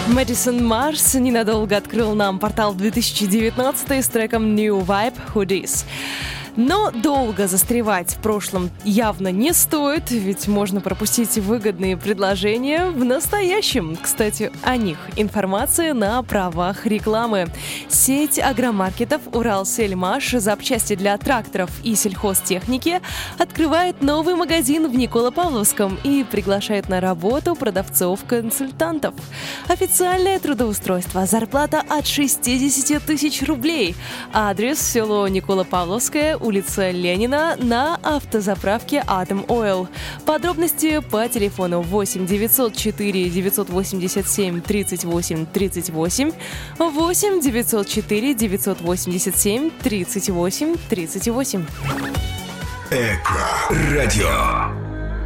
Мэдисон Марс ненадолго открыл нам портал 2019 с треком New Vibe Who Dis. Но долго застревать в прошлом явно не стоит, ведь можно пропустить выгодные предложения в настоящем. Кстати, о них информация на правах рекламы. Сеть агромаркетов «Уралсельмаш», запчасти для тракторов и сельхозтехники открывает новый магазин в Николо-Павловском и приглашает на работу продавцов-консультантов. Официальное трудоустройство, зарплата от 60 тысяч рублей. Адрес: село Николо-Павловское, улица Ленина, на автозаправке Atom Oil. Подробности по телефону 8 904 987 38 38, 8 904 987 38 38. Эко радио.